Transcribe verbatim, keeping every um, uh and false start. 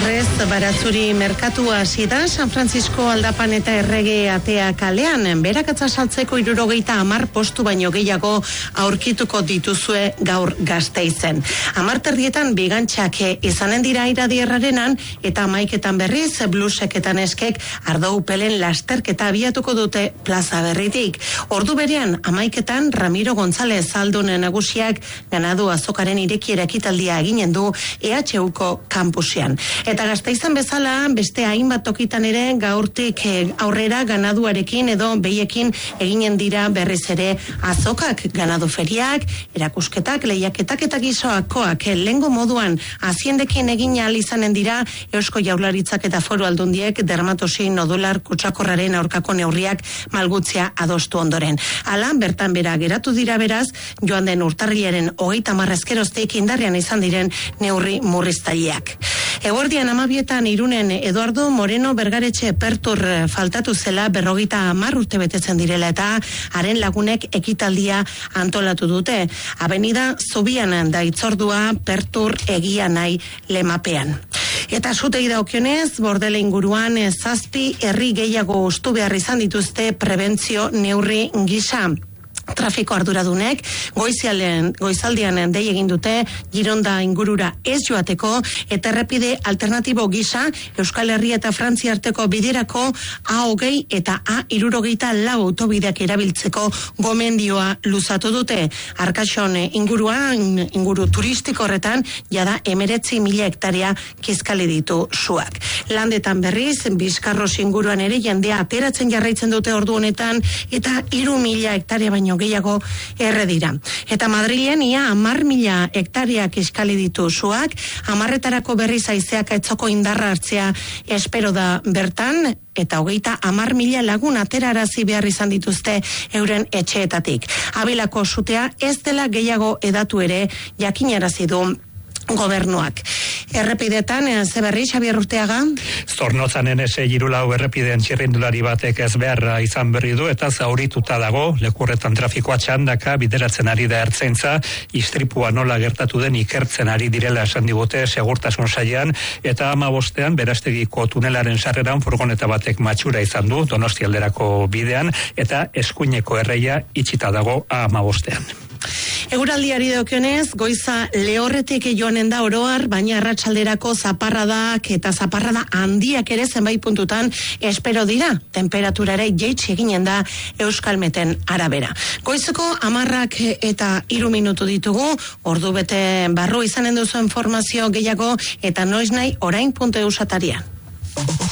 Horrez, Baratzuri merkatua hasi da San Francisco aldapan eta errege atea kalean, berakatza saltzeko hirurogeita hamar postu baino gehiago aurkituko dituzue gaur Gasteizen. Hamarterrietan bigantxak izanen dira iradierrarenan eta hamaiketan berriz blusek eta neskek ardo upelen lasterketa abiatuko dute plaza berritik. Ordu berean hamaiketan Ramiro González aldunen nagusiak ganadu azokaren irekiera ekitaldia eginen du E H Uko kampusean. Eta Gasteizen bezala beste hainbat tokitan ere gaurtik aurrera ganaduarekin edo behiekin eginen dira berriz ere azokak, ganadu feriak, erakusketak, lehiaketak eta gizoakoak lengo moduan aziendekin egin ahal izanen dira Eusko Jaurlaritzak eta Foru Aldundiek dermatosi nodular kutsakorraren aurkako neurriak malgutzea adostu ondoren. Hala, bertan bera geratu dira beraz, joan den urtarrilaren hogeita hamar ezkerozteik indarrean izan diren neurri murriztaileak. Eguerdian amabietan Irunen Eduardo Moreno Bergaretxe Pertur faltatu zela berrogeita hamar urte betetzen direla eta haren lagunek ekitaldia antolatu dute. Avenida Zubian da itzordua Pertur egia nahi lemapean. Eta zutei daukionez, Bordele inguruan zazpi herri gehiago ustu behar izan dituzte prebentzio neurri gisa. Trafiko arduradunek goizialen, goizaldian dei egin dute Gironda ingurura ez joateko eta errepide alternatibo gisa Euskal Herria eta Frantzia arteko biderako A hogei eta A hirurogeita lau autobideak erabiltzeko gomendioa luzatu dute. Arkaxon inguruan, inguru turistiko horretan, jada emeretzi mila hektarea kizkali ditu suak. Landetan berriz, Bizkarros inguruan ere jendea ateratzen jarraitzen dute ordu honetan eta hiru mila hektarea baino gehiago erre dira. Eta Madrilen ia hamar mila hektariak eskali ditu suak, hamarretarako berriz haizeak etzoko indarra hartzea espero da bertan, eta hogeita hamar mila lagun aterarazi behar izan dituzte euren etxeetatik. Abilako sutea ez dela gehiago edatu ere jakinarazi du gobernuak. Errepidetan, ze berri, Xabier Urteaga? Zornotzan enese Girulau errepideen txirrindulari batek ez beharra izan berri du eta zaurituta dago, lekurretan trafikoa txandaka bideratzen ari da ertzaintza, istripua nola gertatu den ikertzen ari direla esan digute segurtasun sailean, eta hamabostean berastegiko tunelaren sarreran furgoneta batek matxura izan du Donostialderako bidean, eta eskuineko erreia itxita dago hamabostean. Eguraldiari daukionez, goiza lehorretik joanen da oroar, baina arratsalderako zaparradak eta zaparrada handiak ere zenbait puntutan espero dira. Temperatura ere jaitsi eginen da Euskalmeten arabera. Goizeko hamarrak eta hiru minutu ditugu, ordu bete barru izanen duzu informazio gehiago eta noiz nahi orain puntu eus atarian.